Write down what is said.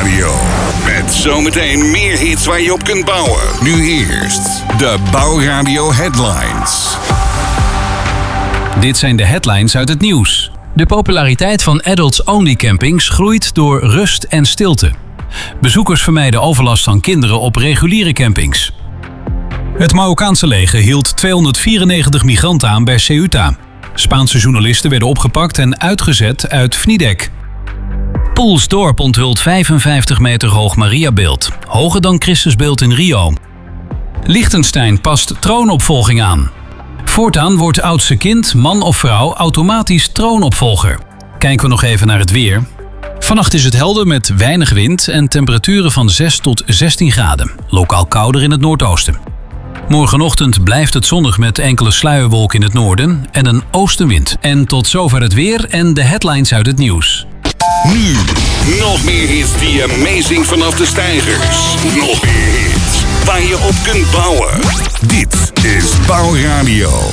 Bouwradio. Met zometeen meer hits waar je op kunt bouwen. Nu eerst de Bouwradio Headlines. Dit zijn de headlines uit het nieuws. De populariteit van adults-only campings groeit door rust en stilte. Bezoekers vermijden overlast van kinderen op reguliere campings. Het Marokkaanse leger hield 294 migranten aan bij Ceuta. Spaanse journalisten werden opgepakt en uitgezet uit Vnidek. Poelsdorp onthult 55 meter hoog Mariabeeld, hoger dan Christusbeeld in Rio. Liechtenstein past troonopvolging aan. Voortaan wordt oudste kind, man of vrouw automatisch troonopvolger. Kijken we nog even naar het weer. Vannacht is het helder met weinig wind en temperaturen van 6 tot 16 graden. Lokaal kouder in het noordoosten. Morgenochtend blijft het zonnig met enkele sluierwolken in het noorden en een oostenwind. En tot zover het weer en de headlines uit het nieuws. Nu, nog meer hits die amazing vanaf de steigers. Nog meer hits waar je op kunt bouwen. Dit is Bouwradio.